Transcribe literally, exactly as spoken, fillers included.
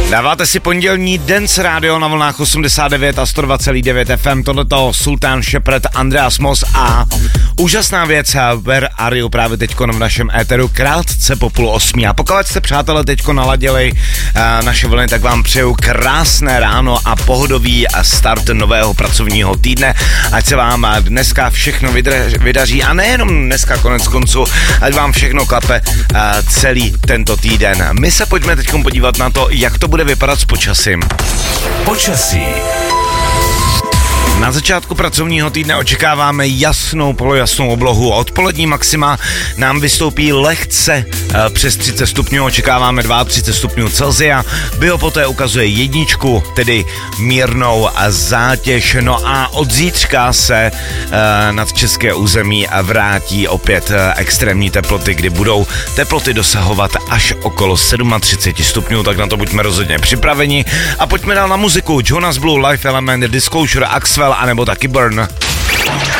Dáváte si pondělní Dance Radio na vlnách osmdesát devět a sto dva celá devět F M, tohleto Sultan Shepard, Andreas Moss a úžasná věc, Where Are You právě teďko v našem éteru krátce po půl osmí. A pokud jste, přátelé, teďko naladili uh, naše vlny, tak vám přeju krásné ráno a pohodový start nového pracovního týdne. Ať se vám dneska všechno vydra- vydaří a nejenom dneska konec konců, ať vám všechno klape uh, celý tento týden. My se pojďme teďko podívat na to, jak to bude vypadat s počasím. Počasí. Na začátku pracovního týdne očekáváme jasnou, polojasnou oblohu. Odpolední maxima nám vystoupí lehce e, přes třicet stupňů, očekáváme třicet dva stupňů Celsia. Bio poté ukazuje jedničku, tedy mírnou zátěž. No a od zítřka se e, nad české území vrátí opět e, extrémní teploty, kdy budou teploty dosahovat až okolo třicet sedm stupňů, tak na to buďme rozhodně připraveni. A pojďme dál na muziku. Jonas Blue, Life Element, Disclosure, Axwell, anebo taky Burn.